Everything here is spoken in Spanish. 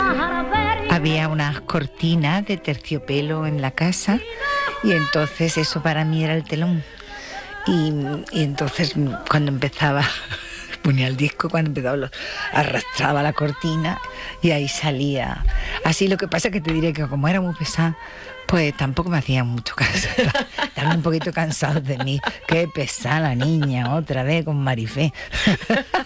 Había unas cortinas de terciopelo en la casa y entonces eso para mí era el telón. Y entonces cuando empezaba, ponía el disco, cuando empezaba arrastraba la cortina y ahí salía. Así, lo que pasa es que te diré que como era muy pesada, pues tampoco me hacían mucho caso. Estaban un poquito cansados de mí. Qué pesada la niña, otra vez con Marifé.